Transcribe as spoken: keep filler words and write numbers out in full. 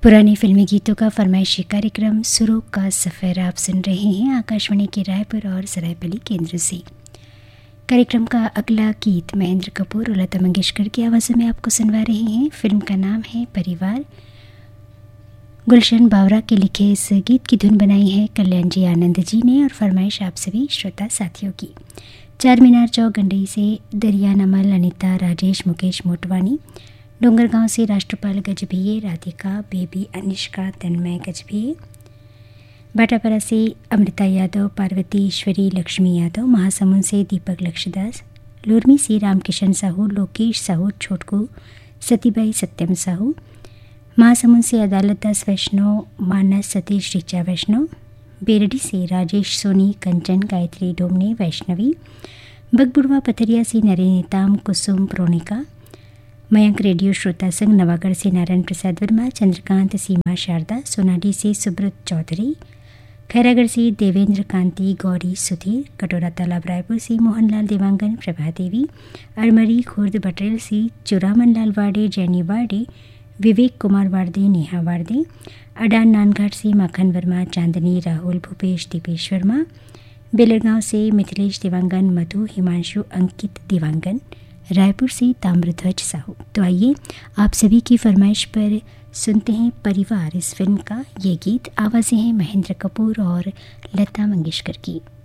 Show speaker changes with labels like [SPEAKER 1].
[SPEAKER 1] पुराने फिल्मी गीतों का फरमाइशी कार्यक्रम सुरों का सफ़र आप सुन रहे हैं आकाशवाणी के रायपुर और सरायपली केंद्र से। कार्यक्रम का अगला गीत महेंद्र कपूर और लता मंगेशकर की आवाज़ में आपको सुनवा रहे हैं। फिल्म का नाम है परिवार। गुलशन बावरा के लिखे इस गीत की धुन बनाई है कल्याण जी आनंद जी ने और फरमाइश आप सभी श्रोता साथियों की। चार मीनार चौक गंडई से दरिया नमल, अनिता, राजेश, मुकेश मोटवानी, डोंगरगांव से राष्ट्रपाल गजभिये, राधिका, बेबी, अनिष्का, तन्मय गजभिये, बाटापरा से अमृता यादव, पार्वती, ईश्वरी, लक्ष्मी यादव, महासमुंद से दीपक लक्ष्यदास, लुरमी से रामकिशन साहू, लोकेश साहू, छोटकू, सतीबाई, सत्यम साहू, महासमुंद से अदालत दास वैष्णव, मानस, सतीश, ऋचा वैष्णव, बेरडी से राजेश सोनी, कंचन, गायत्री डोमने, वैष्णवी, बगबुड़वा पथरिया से नरेन नेताम, कुसुम, प्रोनिका, मयंक रेडियो श्रोता संघ नवागढ़ से नारायण प्रसाद वर्मा, चंद्रकांत, सीमा, शारदा, सोनाडी से सुब्रत चौधरी, खैरागढ़ से देवेंद्र कांति, गौरी, सुधीर, कटोरा तालाब रायपुर से मोहनलाल देवांगन, प्रभा देवी, अरमरी खुर्द बटरेल से चुरामन लाल वाडे, जैनी वाडे, विवेक कुमार वारदे, नेहा वारदे, अडान नानघाट से माखन वर्मा, चांदनी, राहुल, भूपेश, दीपेश वर्मा, बेलरगांव से मिथिलेश देवांगन, मधु, हिमांशु, अंकित देवांगन, रायपुर से ताम्रध्वज साहू। तो आइए आप सभी की फरमाइश पर सुनते हैं परिवार इस फिल्म का ये गीत। आवाज़ें हैं महेंद्र कपूर और लता मंगेशकर की।